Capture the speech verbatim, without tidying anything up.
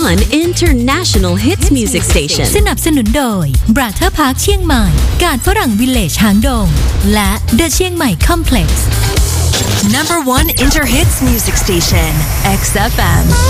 one international hits music station สนับสนุนโดย Brother Park เชียงใหม่การฝรั่งวิลเลจหางดงและ The เชียงใหม่ Complex Number one Inter Hits Music Station X F M